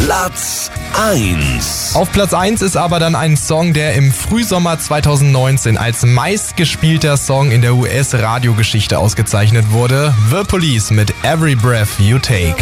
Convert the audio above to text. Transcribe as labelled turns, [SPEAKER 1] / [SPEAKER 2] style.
[SPEAKER 1] Platz 1.
[SPEAKER 2] Auf Platz 1 ist aber dann ein Song, der im Frühsommer 2019 als meistgespielter Song in der US-Radiogeschichte ausgezeichnet wurde. The Police mit Every Breath You Take.